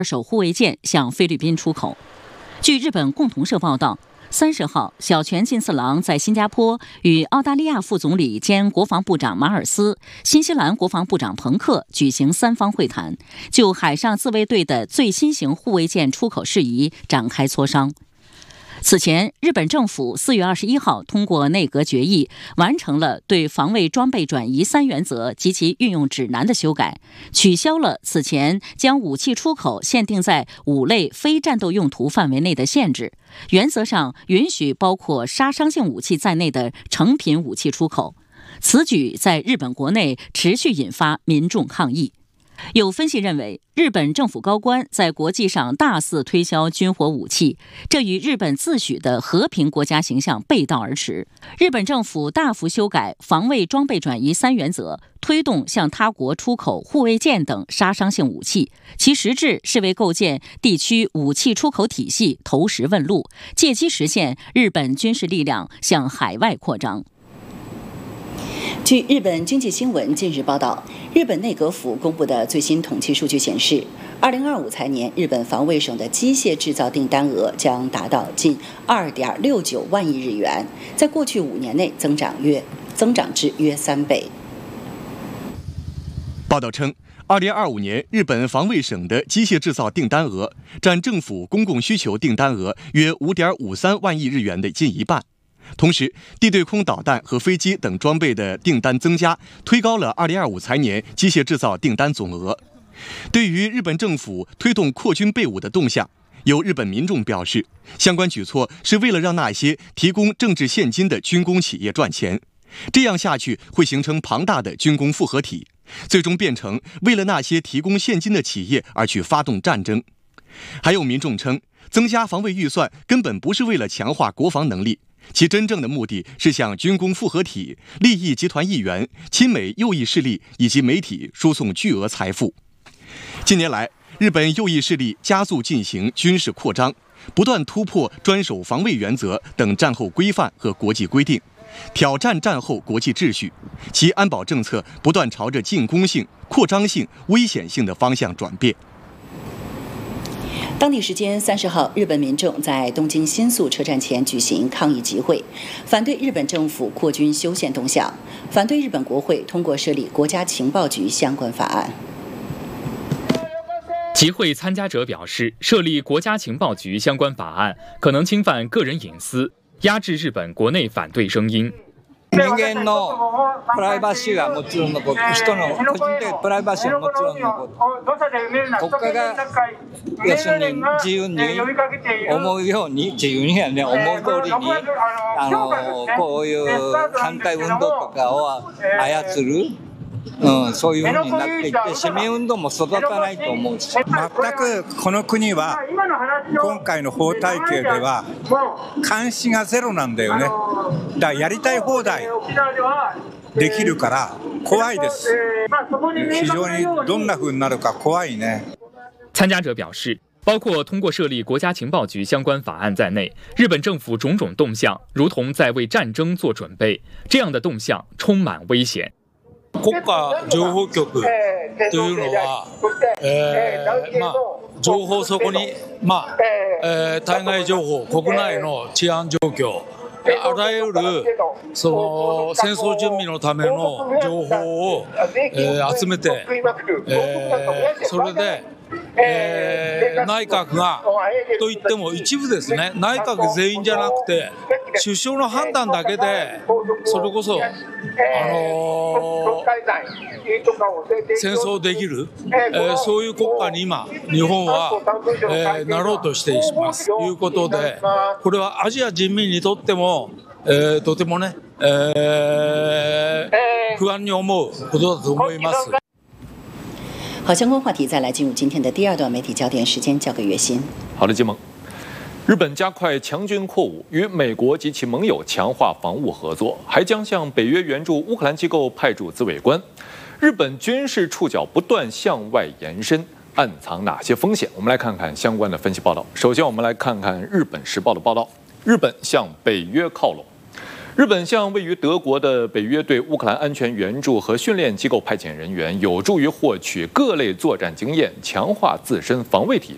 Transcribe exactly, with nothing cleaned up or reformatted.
手护卫舰向菲律宾出口。据日本共同社报道，三十号，小泉进次郎在新加坡与澳大利亚副总理兼国防部长马尔斯、新西兰国防部长彭克举行三方会谈，就海上自卫队的最新型护卫舰出口事宜展开磋商。此前，日本政府四月二十一号通过内阁决议，完成了对防卫装备转移三原则及其运用指南的修改，取消了此前将武器出口限定在五类非战斗用途范围内的限制，原则上允许包括杀伤性武器在内的成品武器出口。此举在日本国内持续引发民众抗议。有分析认为，日本政府高官在国际上大肆推销军火武器，这与日本自诩的和平国家形象背道而驰。日本政府大幅修改防卫装备转移三原则，推动向他国出口护卫舰等杀伤性武器，其实质是为构建地区武器出口体系投石问路，借机实现日本军事力量向海外扩张。据日本经济新闻近日报道，日本内阁府公布的最新统计数据显示，二零二五财年日本防卫省的机械制造订单额将达到近二点六九万亿日元，在过去五年内增长约增长至约三倍。 报道称，二零二五年日本防卫省的机械制造订单额占政府公共需求订单额约五点五三万亿日元的近一半。同时，地对空导弹和飞机等装备的订单增加，推高了二零二五财年机械制造订单总额。对于日本政府推动扩军备武的动向，有日本民众表示，相关举措是为了让那些提供政治现金的军工企业赚钱，这样下去会形成庞大的军工复合体，最终变成为了那些提供现金的企业而去发动战争。还有民众称，增加防卫预算根本不是为了强化国防能力，其真正的目的是向军工复合体、利益集团一员、亲美右翼势力以及媒体输送巨额财富。近年来，日本右翼势力加速进行军事扩张，不断突破专守防卫原则等战后规范和国际规定，挑战战后国际秩序，其安保政策不断朝着进攻性、扩张性、危险性的方向转变。 当地时间三十号，日本民众在东京新宿车站前举行抗议集会，反对日本政府扩军修宪动向，反对日本国会通过设立国家情报局相关法案。 集会参加者表示，设立国家情报局相关法案可能侵犯个人隐私，压制日本国内反对声音。 人間のプライバシーはもちろんのこと、人の個人的プライバシーはもちろんのこと、国家が要するに自由に思うように、自由にやね、思う通りにあのこういう反対運動とかを操る。うん、そういう風になっていって、市民運動も育たないと思うし、 全くこの国は今回の法体系では監視がゼロなんだよね。だからやりたい放題できるから怖いです。非常にどんな風になるか怖いね。 参加者表示，包括通过设立国家情报局相关法案在内，日本政府种种动向如同在为战争做准备，这样的动向充满危险。 国家情報局というのは、えーまあ、情報そこに、まあえー、対外情報、国内の治安状況、あらゆるその戦争準備のための情報を、えー、集めて、えー、それで、えー、内閣がといっても一部ですね、内閣全員じゃなくて首相の判断だけでそれこそ、あのー、戦争できる、えー、そういう国家に今日本は、えー、なろうとしていますということで、これはアジア人民にとっても、えー、とてもね、えー、不安に思うことだと思います。 好，相关话题再来进入今天的第二段媒体焦点时间，交给岳鑫。 好的，金萌。日本加快强军扩武，与美国及其盟友强化防务合作，还将向北约援助乌克兰机构派驻自卫官。日本军事触角不断向外延伸，暗藏哪些风险？我们来看看相关的分析报道。首先，我们来看看《日本时报》的报道：日本向北约靠拢。日本向位于德国的北约对乌克兰安全援助和训练机构派遣人员，有助于获取各类作战经验，强化自身防卫体